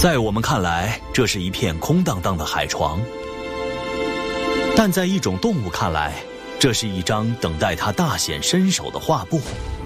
在我们看来，这是一片空荡荡的海床，但在一种动物看来，这是一张等待它大显身手的画布。